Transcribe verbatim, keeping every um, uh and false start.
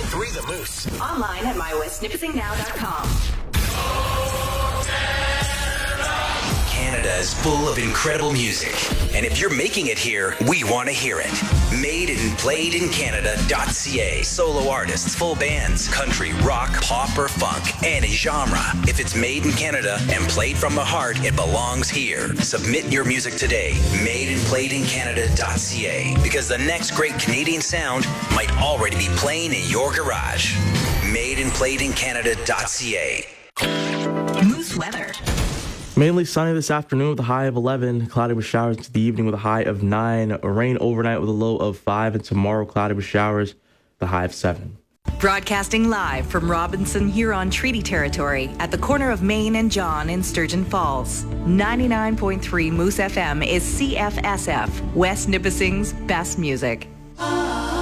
three The Moose. Online at my west nipissing now dot com. Canada is full of incredible music. And if you're making it here, we want to hear it. Made and played in Canada dot c a. Solo artists, full bands, country, rock, pop, or funk, any genre. If it's made in Canada and played from the heart, it belongs here. Submit your music today. Made and played in Canada dot c a. Because the next great Canadian sound might already be playing in your garage. Made and played in Canada dot c a. Moose weather. Mainly sunny this afternoon with a high of eleven. Cloudy with showers into the evening with a high of nine. Rain overnight with a low of five. And tomorrow cloudy with showers, the high of seven. Broadcasting live from Robinson Huron Treaty Territory at the corner of Main and John in Sturgeon Falls. ninety-nine point three Moose F M is C F S F, West Nipissing's best music.